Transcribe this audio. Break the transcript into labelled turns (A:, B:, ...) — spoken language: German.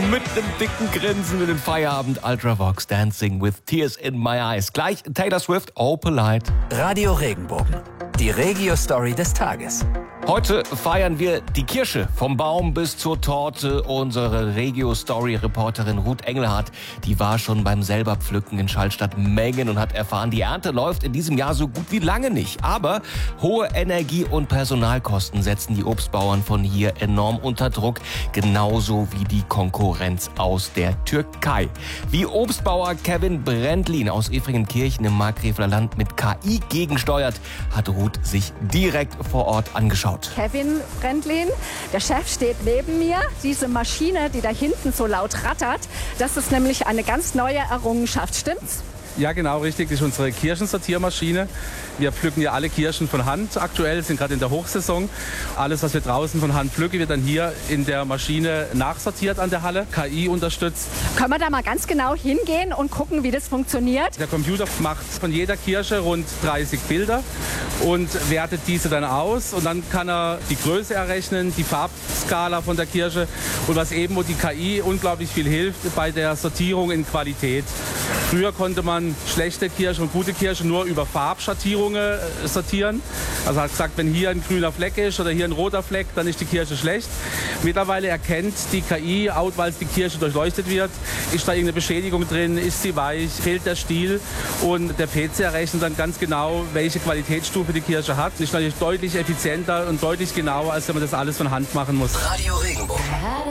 A: Mit einem dicken Grinsen in den Feierabend. Ultravox Dancing with Tears in My Eyes. Gleich Taylor Swift, Oh Polite.
B: Radio Regenbogen. Die Regio-Story des Tages.
A: Heute feiern wir die Kirsche. Vom Baum bis zur Torte. Unsere Regio-Story-Reporterin Ruth Engelhardt, die war schon beim selber Pflücken in Schallstatt-Mengen und hat erfahren, die Ernte läuft in diesem Jahr so gut wie lange nicht. Aber hohe Energie- und Personalkosten setzen die Obstbauern von hier enorm unter Druck. Genauso wie die Konkurrenz aus der Türkei. Wie Obstbauer Kevin Brändlin aus Efringenkirchen im Markgräfler Land mit KI gegensteuert, hat Ruth sich direkt vor Ort angeschaut.
C: Kevin Brändlin, der Chef steht neben mir. Diese Maschine, die da hinten so laut rattert, das ist nämlich eine ganz neue Errungenschaft, stimmt's?
D: Ja, genau, richtig. Das ist unsere Kirschensortiermaschine. Wir pflücken ja alle Kirschen von Hand. Aktuell sind gerade in der Hochsaison. Alles, was wir draußen von Hand pflücken, wird dann hier in der Maschine nachsortiert an der Halle, KI unterstützt.
C: Können wir da mal ganz genau hingehen und gucken, wie das funktioniert?
D: Der Computer macht von jeder Kirsche rund 30 Bilder und wertet diese dann aus. Und dann kann er die Größe errechnen, die Farbskala von der Kirsche und was eben, wo die KI unglaublich viel hilft bei der Sortierung in Qualität. Früher konnte man schlechte Kirschen und gute Kirschen nur über Farbschattierungen sortieren. Also er hat gesagt, wenn hier ein grüner Fleck ist oder hier ein roter Fleck, dann ist die Kirsche schlecht. Mittlerweile erkennt die KI, weil die Kirsche durchleuchtet wird, ist da irgendeine Beschädigung drin, ist sie weich, fehlt der Stiel. Und der PC errechnet dann ganz genau, welche Qualitätsstufe die Kirsche hat. Ist natürlich deutlich effizienter und deutlich genauer, als wenn man das alles von Hand machen muss.
B: Radio Regenbogen.